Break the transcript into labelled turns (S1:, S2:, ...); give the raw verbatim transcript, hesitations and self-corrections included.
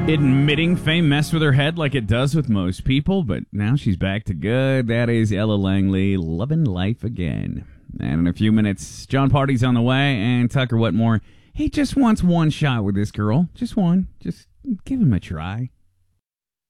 S1: Admitting fame messed with her head like it does with most people, but now she's back to good. That is Ella Langley, loving life again. And in a few minutes, John Party's on the way, and Tucker Wetmore, he just wants one shot with this girl. Just one. Just give him a try.